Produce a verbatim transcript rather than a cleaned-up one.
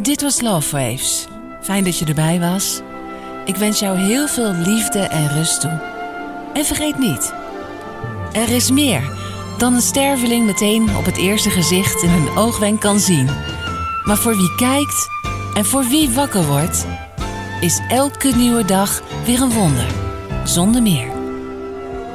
Dit was Love Waves. Fijn dat je erbij was. Ik wens jou heel veel liefde en rust toe. En vergeet niet, er is meer dan een sterveling meteen op het eerste gezicht in een oogwenk kan zien. Maar voor wie kijkt en voor wie wakker wordt, is elke nieuwe dag weer een wonder. Zonder meer.